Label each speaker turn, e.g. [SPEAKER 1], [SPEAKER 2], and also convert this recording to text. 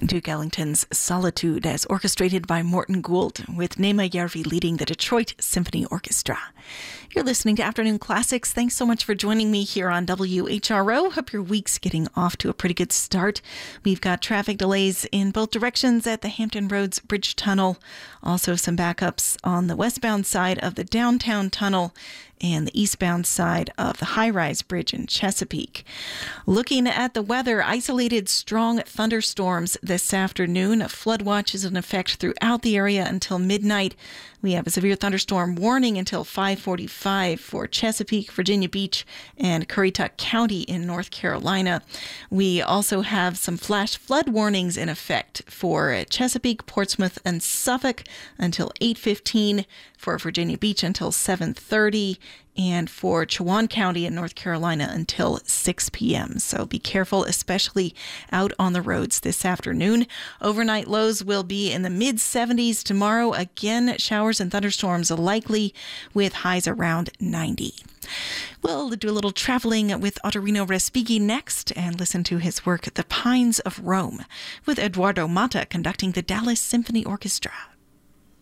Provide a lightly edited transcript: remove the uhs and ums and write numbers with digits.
[SPEAKER 1] Duke Ellington's Solitude, as orchestrated by Morton Gould, with Nema Järvi leading the Detroit Symphony Orchestra. You're listening to Afternoon Classics. Thanks so much for joining me here on WHRO. Hope your week's getting off to a pretty good start. We've got traffic delays in both directions at the Hampton Roads Bridge Tunnel. Also some backups on the westbound side of the downtown tunnel and the eastbound side of the high-rise bridge in Chesapeake. Looking at the weather, isolated strong thunderstorms this afternoon. A flood watch is in effect throughout the area until midnight. We have a severe thunderstorm warning until 5:45 for Chesapeake, Virginia Beach, and Currituck County in North Carolina. We also have some flash flood warnings in effect for Chesapeake, Portsmouth, and Suffolk until 8:15, for Virginia Beach until 7:30, and for Chowan County in North Carolina until 6 p.m. So be careful, especially out on the roads this afternoon. Overnight lows will be in the mid-70s tomorrow. Again, showers and thunderstorms likely with highs around 90. We'll do a little traveling with Ottorino Respighi next and listen to his work, The Pines of Rome, with Eduardo Mata conducting the Dallas Symphony Orchestra.